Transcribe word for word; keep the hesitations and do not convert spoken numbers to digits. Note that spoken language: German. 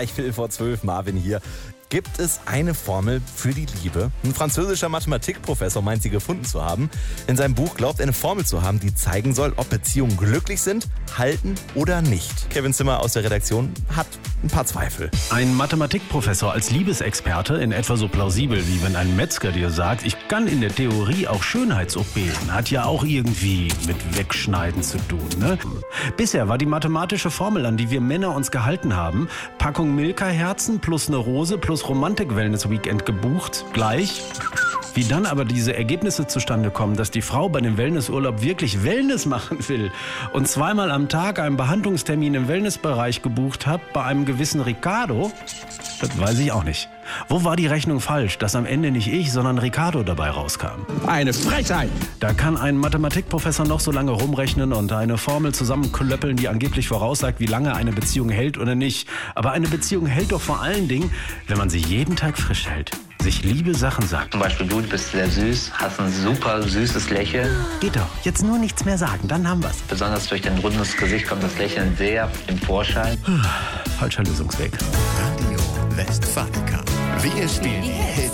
ich will vor zwölf, Marvin hier. Gibt es eine Formel für die Liebe? Ein französischer Mathematikprofessor meint sie gefunden zu haben. In seinem Buch glaubt er eine Formel zu haben, die zeigen soll, ob Beziehungen glücklich sind, halten oder nicht. Kevin Zimmer aus der Redaktion hat ein paar Zweifel. Ein Mathematikprofessor als Liebesexperte in etwa so plausibel, wie wenn ein Metzger dir sagt, ich kann in der Theorie auch Schönheits-O Ps. Hat ja auch irgendwie mit Wegschneiden zu tun, ne? Bisher war die mathematische Formel, an die wir Männer uns gehalten haben, Packung Milka-Herzen plus eine Rose plus Romantik-Wellness-Weekend gebucht, gleich. Wie dann aber diese Ergebnisse zustande kommen, dass die Frau bei dem Wellnessurlaub wirklich Wellness machen will und zweimal am Tag einen Behandlungstermin im Wellnessbereich gebucht hat bei einem gewissen Ricardo, das weiß ich auch nicht. Wo war die Rechnung falsch, dass am Ende nicht ich, sondern Ricardo dabei rauskam? Eine Frechheit! Da kann ein Mathematikprofessor noch so lange rumrechnen und eine Formel zusammenklöppeln, die angeblich voraussagt, wie lange eine Beziehung hält oder nicht. Aber eine Beziehung hält doch vor allen Dingen, wenn man sie jeden Tag frisch hält. Sich liebe Sachen sagt. Zum Beispiel, du bist sehr süß, hast ein super süßes Lächeln. Geht doch. Jetzt nur nichts mehr sagen, dann haben wir's. Besonders durch dein rundes Gesicht kommt das Lächeln sehr im Vorschein. Falscher Lösungsweg. Radio Westfalica. Wir spielen die Hits.